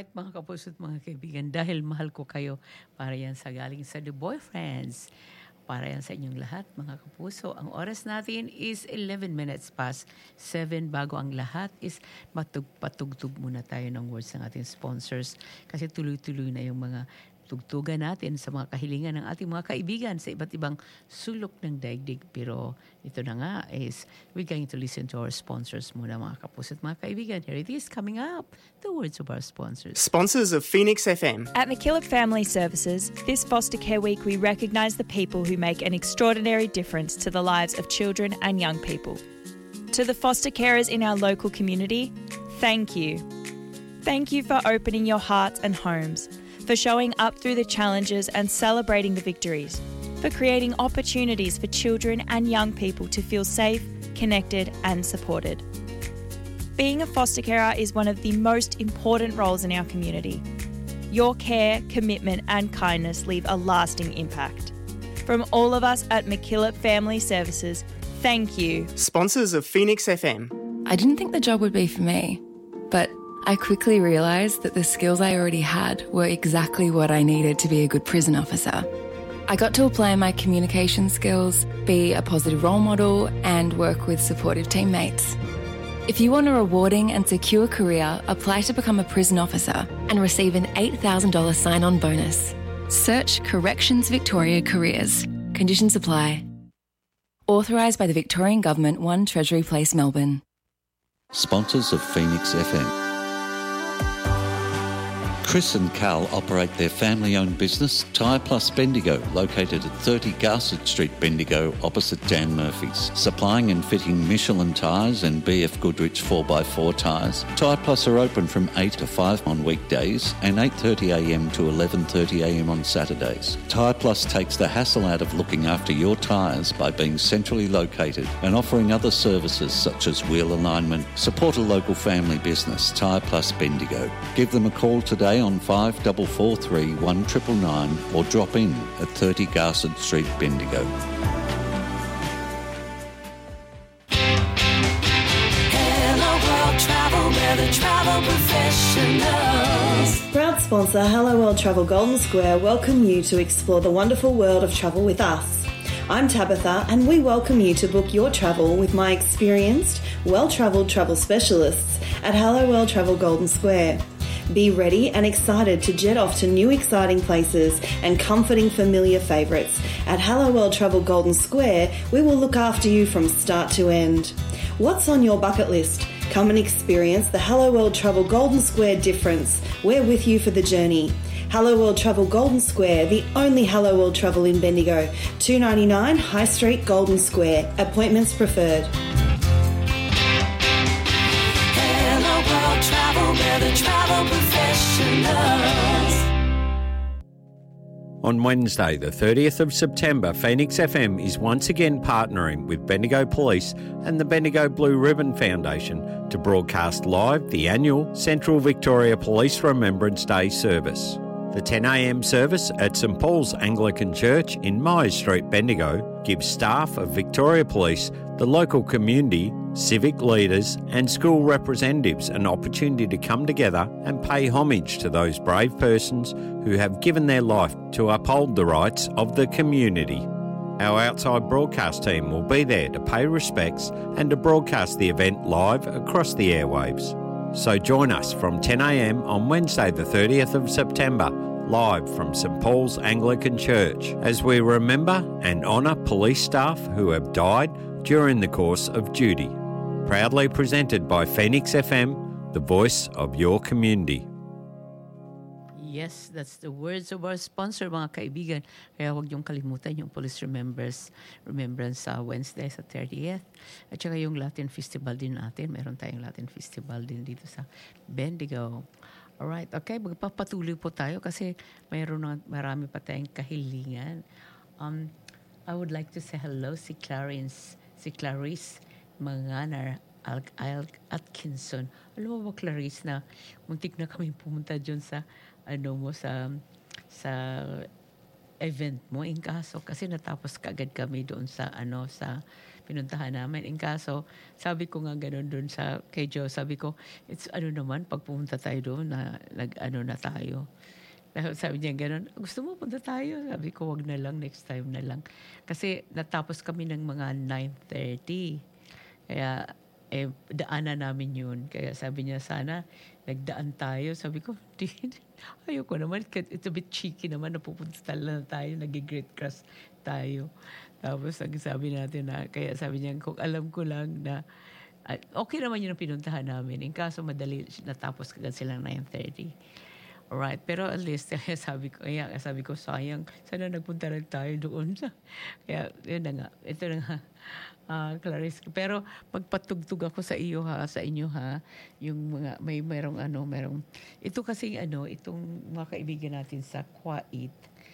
Alright, mga kapuso at mga kaibigan, dahil mahal ko kayo, para yan sa galing sa The Boyfriends. Para yan sa inyong lahat, mga kapuso. Ang oras natin is 11 minutes past 7. Bago ang lahat is patugtog muna tayo ng words ng ating sponsors. Kasi tuloy-tuloy na yung mga tugtugan natin sa mga kahilingan ng ating mga kaibigan sa iba't ibang sulok ng daigdig. Pero ito na nga is we're going to listen to our sponsors muna, mga kapuso at mga kaibigan. Here it is, coming up, the words of our sponsors. Sponsors of Phoenix FM. At McKillop Family Services, this Foster Care Week we recognise the people who make an extraordinary difference to the lives of children and young people. To the foster carers in our local community, thank you. Thank you for opening your hearts and homes, for showing up through the challenges and celebrating the victories, for creating opportunities for children and young people to feel safe, connected and supported. Being a foster carer is one of the most important roles in our community. Your care, commitment and kindness leave a lasting impact. From all of us at McKillop Family Services, thank you. Sponsors of Phoenix FM. I didn't think the job would be for me, but I quickly realised that the skills I already had were exactly what I needed to be a good prison officer. I got to apply my communication skills, be a positive role model and work with supportive teammates. If you want a rewarding and secure career, apply to become a prison officer and receive an $8,000 sign-on bonus. Search Corrections Victoria Careers. Conditions apply. Authorised by the Victorian Government, 1 Treasury Place, Melbourne. Sponsors of Phoenix FM. Chris and Carl operate their family-owned business, Tyre Plus Bendigo, located at 30 Garsett Street, Bendigo, opposite Dan Murphy's. Supplying and fitting Michelin tyres and BF Goodrich 4x4 tyres. Tyre Plus are open from 8 to 5 on weekdays and 8:30am to 11:30am on Saturdays. Tyre Plus takes the hassle out of looking after your tyres by being centrally located and offering other services such as wheel alignment. Support a local family business, Tyre Plus Bendigo. Give them a call today on 5443 1999 or drop in at 30 Garsett Street, Bendigo. Hello World Travel, we're the travel professionals. Proud sponsor Hello World Travel Golden Square welcome you to explore the wonderful world of travel with us. I'm Tabitha and we welcome you to book your travel with my experienced, well-travelled travel specialists at Hello World Travel Golden Square. Be ready and excited to jet off to new exciting places and comforting familiar favourites. At Hello World Travel Golden Square, we will look after you from start to end. What's on your bucket list? Come and experience the Hello World Travel Golden Square difference. We're with you for the journey. Hello World Travel Golden Square, the only Hello World Travel in Bendigo. 299 High Street, Golden Square. Appointments preferred. Travel, we're the travel professionals. On Wednesday, the 30th of September, Phoenix FM is once again partnering with Bendigo Police and the Bendigo Blue Ribbon Foundation to broadcast live the annual Central Victoria Police Remembrance Day service. The 10am service at St Paul's Anglican Church in Myers Street, Bendigo, gives staff of Victoria Police, the local community, civic leaders and school representatives an opportunity to come together and pay homage to those brave persons who have given their life to uphold the rights of the community. Our outside broadcast team will be there to pay respects and to broadcast the event live across the airwaves. So join us from 10am on Wednesday the 30th of September, live from St Paul's Anglican Church, as we remember and honour police staff who have died during the course of duty. Proudly presented by Phoenix FM, the voice of your community. Yes, that's the words of our sponsor, mga kaibigan. Kaya huwag niyong kalimutan yung Police Remembrance sa Wednesday sa 30th. At saka yung Latin Festival din natin. Meron tayong Latin Festival din dito sa Bendigo. Alright, okay. Magpapatuloy po tayo kasi marami pa tayong kahilingan. I would like to say hello si Clarice Manganar Atkinson. Alam mo ba, Clarice, na muntik na kami pumunta dyan sa event mo in kaso kasi natapos kaagad kami doon sa sa pinuntahan namin. In kaso, sabi ko nga gano'n doon kay Joe, sabi ko, it's naman, pag pumunta tayo doon, na na tayo. Sabi niya gano'n, gusto mo punta tayo? Sabi ko, wag na lang, next time na lang. Kasi natapos kami ng mga 9:30. Kaya, daanan namin yun. Kaya sabi niya, sana nagdaan tayo. Sabi ko, ayoko naman. It's a bit cheeky naman na pupunta na tayo. Nag-great crush tayo. Tapos sabi natin kaya sabi niya, kung alam ko lang na, okay naman yun ang pinuntahan namin. In kaso madali, natapos kagad silang 9:30. Alright, pero at least sabi ko sayang, sana nagpunta rin tayo doon. Kaya yun na nga, ito na nga, Clarice. Pero magpatugtog ako sa inyo yung mga merong ito kasi itong mga kaibigan natin sa Kuwait.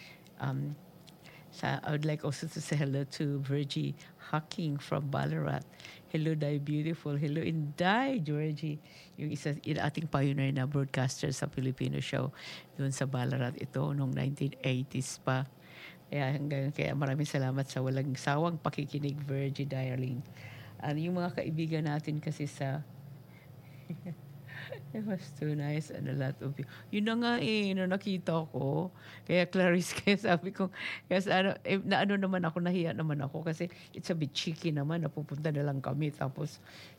I would like also to say hello to Virgie Hacking from Ballarat. Hello, Day Beautiful. Hello, Inday, Georgie. Yung ating pioneer na broadcaster sa Filipino show doon sa Ballarat. Ito noong 1980s pa. Kaya maraming salamat sa walang sawang pakikinig, Virgie, darling. Yung mga kaibigan natin kasi sa... It was too nice and a lot of you. Yun na nga nakita ko. Kaya Clarice, kaya sabi ko, naman ako, nahiya naman ako kasi it's a bit cheeky naman, napupunta na lang kami tapos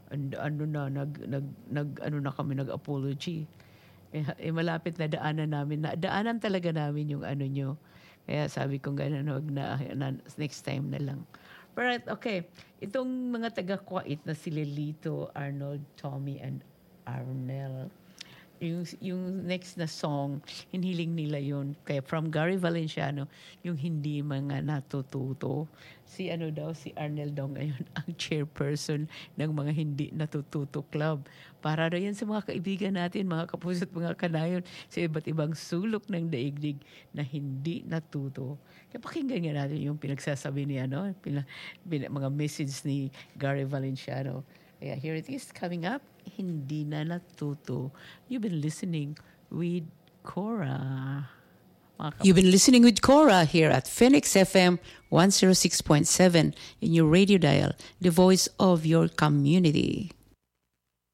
nag-apology. Malapit na daanan talaga namin yung nyo. Kaya sabi ko gano'n, next time na lang. But okay, itong mga taga-Kuwait na si Lelito, Arnold, Tommy, and Arnel. Yung next na song, hiniling nila yun. Kaya from Gary Valenciano, yung hindi mga natututo. Si Arnel daw ngayon ang chairperson ng mga hindi natututo club. Para na yan sa mga kaibigan natin, mga kapuso at mga kanayon sa iba't ibang sulok ng daigdig na hindi natuto. Kaya pakinggan nga natin yung pinagsasabi ni mga message ni Gary Valenciano. Yeah, here it is coming up. Hindi na natuto. You've been listening with Cora. You've been listening with Cora here at Phoenix FM 106.7 in your radio dial, the voice of your community.